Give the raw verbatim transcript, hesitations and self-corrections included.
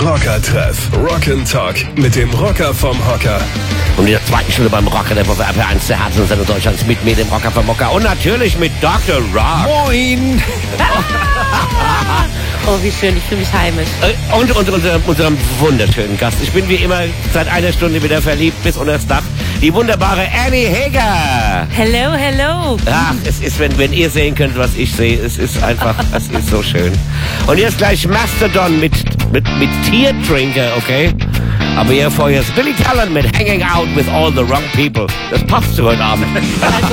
Rocker-Treff. Rock'n'Talk mit dem Rocker vom Hocker. Und in der zweiten Stunde beim Rocker der Woche R P eins der Herzenssendung Deutschlands mit mir, dem Rocker vom Hocker. Und natürlich mit Doktor Rock. Moin! Oh, wie schön, ich fühle mich heimisch. Und, und unserem, unserem wunderschönen Gast. Ich bin wie immer seit einer Stunde wieder verliebt bis unter das Dach. Die wunderbare Annie Heger. Hello, hello. Ach, es ist, wenn, wenn ihr sehen könnt, was ich sehe, es ist einfach, es ist so schön. Und jetzt gleich Mastodon mit, mit, mit Teardrinker, okay? Aber hier vorher ist Billy Talent mit Hanging Out with All the Wrong People. Das passt zu heute Abend. Also